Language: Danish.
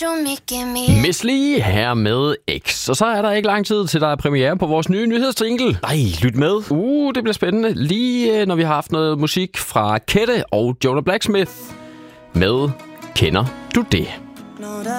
Miss Li her med X. Og så er der ikke lang tid til, der er premiere på vores nye nyhedsjingle. Nej, lyt med. Det bliver spændende. Lige når vi har haft noget musik fra Kette og Jonah Blacksmith med Kender du det?